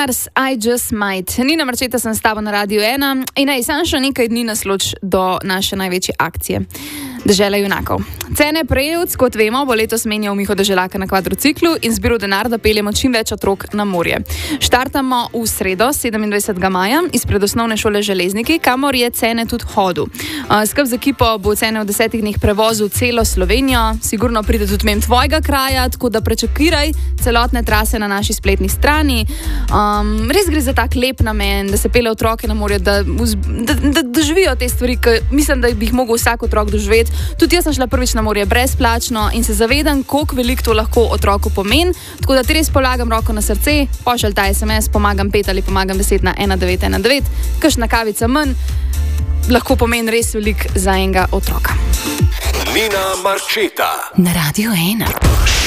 Mars, I Just Might. Nina Marčeta sem s tabo na Radiu 1 in samo še nekaj dni nas loči do naše največje akcije. Dežela junakov. Cene prejevc, kot vemo, bo letos menjal Miho Deželaka na kvadrociklu in zbiral denar, da peljemo čim več otrok na morje. Štartamo v sredo, 27. maja, izpred osnovne šole Železniki, kamor je Cene tudi hodil. Skupaj z ekipo bo Cene v 10 dneh prevozil celo Slovenijo, sigurno pride tudi mem tvojega kraja, tako da prečakiraj celotne trase na naši spletni strani. Res gre za tak lep namen, da se pelje otroke na morje, da doživijo te stvari, ki mislim, da bi jih mogel vsak otrok doživeti. Tudi jaz sem šla prvič na morje brezplačno in se zavedam, koliko veliko to lahko otroku pomeni. Tako da ti res polagam roko na srce, pošelj ta SMS, pomagam 5 ali pomagam 10 na 1919, kakšna kavica manj, lahko pomeni res veliko za enega otroka. Nina Marčeta na Radiu 1.